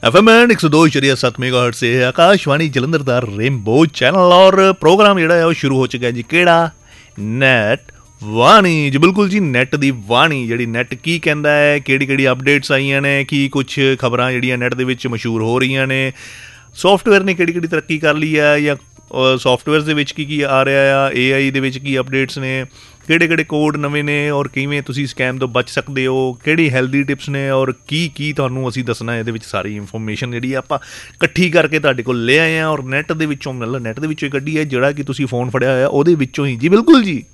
FM 102.7 megahertz से आकाशवाणी जलंधर दा rainbow channel और प्रोग्राम जिहड़ा है वो शुरू हो चुका है जी। किहड़ा नैट वाणी जी, बिल्कुल जी। नैट दी वाणी जिहड़ी नैट की कहंदा है, किहड़ी अपडेट्स आईयां ने, की कुछ खबरां जिहड़ियां नैट दे विच मशहूर हो रहीआं ने, सॉफ्टवेयर ने किहड़ी तरक्की कर ली है या सॉफ्टवेयर दे विच की आ रहा है, AI दे विच की अपडेट्स ने, ਕਿਹੜੇ ਕੋਡ ਨਵੇਂ ਨੇ ਔਰ ਕਿਵੇਂ ਤੁਸੀਂ ਸਕੈਮ ਤੋਂ ਬਚ ਸਕਦੇ ਹੋ, ਕਿਹੜੀ ਹੈਲਦੀ ਟਿਪਸ ਨੇ ਔਰ ਕੀ ਤੁਹਾਨੂੰ ਅਸੀਂ ਦੱਸਣਾ ਇਹਦੇ ਵਿੱਚ ਸਾਰੀ ਇਨਫੋਰਮੇਸ਼ਨ ਜਿਹੜੀ ਆਪਾਂ ਇਕੱਠੀ ਕਰਕੇ ਤੁਹਾਡੇ ਕੋਲ ਲੈ ਆਏ ਹਾਂ ਔਰ ਨੈੱਟ ਦੇ ਵਿੱਚੋਂ ਮਤਲਬ ਨੈੱਟ ਦੇ ਵਿੱਚੋਂ ਹੀ ਕੱਢੀ ਹੈ, ਜਿਹੜਾ ਕਿ ਤੁਸੀਂ ਫੋਨ ਫੜਿਆ ਹੋਇਆ ਉਹਦੇ ਵਿੱਚੋਂ ਹੀ ਜੀ। ਬਿਲਕੁਲ ਜੀ।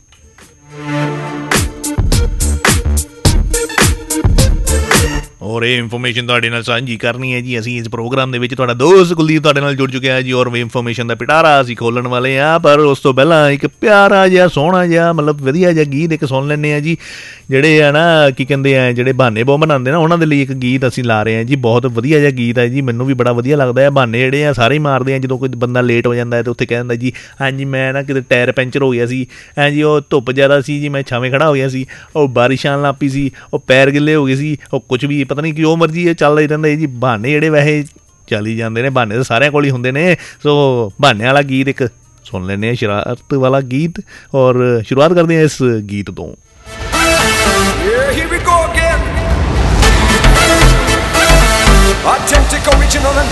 और ये इन्फॉर्मेशन तुहाडे नाल सांझी करनी है जी। असीं इस प्रोग्राम दे विच तुहाडा दोस्त कुलदीप तुहाडे नाल जुड़ चुकिया है जी और इन्फॉर्मेशन दा पिटारा असीं खोलण वाले हाँ। पर उस तो पहलां एक प्यारा जिहा सोहना जिहा मतलब वधिया जिहा गीत एक सुन लैंदे आ जी। ਜਿਹੜੇ ਆ ਨਾ ਕੀ ਕਹਿੰਦੇ ਆ, ਜਿਹੜੇ ਬਹਾਨੇ ਬਹੁਤ ਬਣਾਉਂਦੇ ਨਾ ਉਹਨਾਂ ਦੇ ਲਈ ਇੱਕ ਗੀਤ ਅਸੀਂ ਲਾ ਰਹੇ ਹਾਂ ਜੀ। ਬਹੁਤ ਵਧੀਆ ਜਿਹਾ ਗੀਤ ਹੈ ਜੀ, ਮੈਨੂੰ ਵੀ ਬੜਾ ਵਧੀਆ ਲੱਗਦਾ ਹੈ। ਬਹਾਨੇ ਜਿਹੜੇ ਆ ਸਾਰੇ ਹੀ ਮਾਰਦੇ ਆ ਜਦੋਂ ਕੋਈ ਬੰਦਾ ਲੇਟ ਹੋ ਜਾਂਦਾ ਹੈ ਤਾਂ ਉੱਥੇ ਕਹਿ ਦਿੰਦਾ ਜੀ ਹਾਂਜੀ ਮੈਂ ਨਾ ਕਿਤੇ ਟਾਇਰ ਪੈਂਚਰ ਹੋ ਗਿਆ ਸੀ, ਜੀ ਉਹ ਧੁੱਪ ਜ਼ਿਆਦਾ ਸੀ ਜੀ, ਮੈਂ ਛਾਵੇਂ ਖੜਾ ਹੋ ਗਿਆ ਸੀ, ਉਹ ਬਾਰਿਸ਼ ਆਉਣ ਲੱਗ ਪਈ ਸੀ, ਉਹ ਪੈਰ ਗਿੱਲੇ ਹੋ ਗਏ ਸੀ, ਉਹ ਕੁਛ ਵੀ ਪਤਾ ਨਹੀਂ ਕਿਉਂ ਮਰਜ਼ੀ ਇਹ ਚੱਲਦਾ ਹੀ ਰਹਿੰਦਾ ਜੀ। ਬਹਾਨੇ ਜਿਹੜੇ ਵੈਸੇ ਚੱਲ ਹੀ ਜਾਂਦੇ ਨੇ, ਬਹਾਨੇ ਤਾਂ ਸਾਰਿਆਂ ਕੋਲ ਹੀ ਹੁੰਦੇ ਨੇ। ਸੋ ਬਹਾਨੇ ਵਾਲਾ ਗੀਤ ਇੱਕ ਸੁਣ ਲੈਂਦੇ ਹਾਂ, ਸ਼ਰਾਰਤ ਵਾਲਾ ਗੀਤ। ਔਰ ਸ਼ੁਰੂਆਤ ਕਰਦੇ ਹਾਂ ਇਸ ਗੀਤ ਤੋਂ। Yeah, here we go again. Authentic, original and